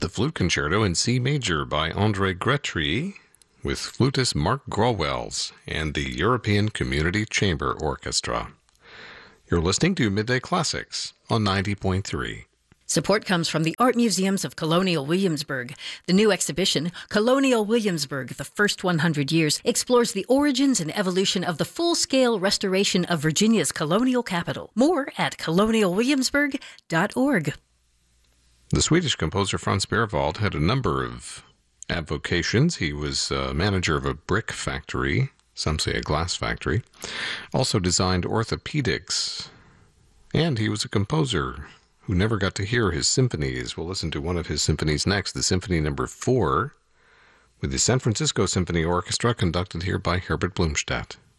The Flute Concerto in C Major by André Gretry with flutist Mark Growells and the European Community Chamber Orchestra. You're listening to Midday Classics on 90.3. Support comes from the Art Museums of Colonial Williamsburg. The new exhibition, Colonial Williamsburg, the First 100 Years, explores the origins and evolution of the full-scale restoration of Virginia's colonial capital. More at colonialwilliamsburg.org. The Swedish composer Franz Berwald had a number of avocations. He was manager of a brick factory, some say a glass factory, also designed orthopedics, and he was a composer who never got to hear his symphonies. We'll listen to one of his symphonies next, the Symphony No. 4, with the San Francisco Symphony Orchestra, conducted here by Herbert Blumstadt.